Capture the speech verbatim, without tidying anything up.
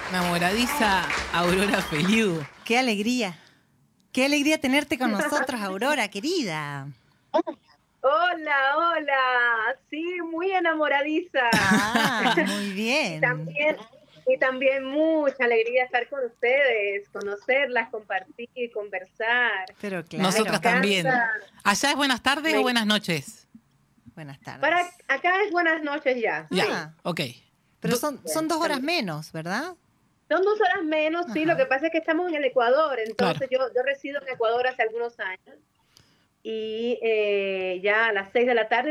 Enamoradiza Aurora Feliu. ¡Qué alegría! ¡Qué alegría tenerte con nosotros, Aurora, querida! Hola, hola. Sí, muy enamoradiza. Ah, muy bien. Y también, y también mucha alegría estar con ustedes, conocerlas, compartir, conversar. Pero claro. Nosotras también. ¿Allá es buenas tardes Me... o buenas noches? Buenas tardes. Para acá es buenas noches ya. Ya, Ah, ok. pero Do- son, son dos horas menos, ¿verdad? Son dos horas menos, sí. Ajá. Lo que pasa es que estamos en el Ecuador, entonces Claro. yo, yo resido en Ecuador hace algunos años. Y eh, ya a las seis de la tarde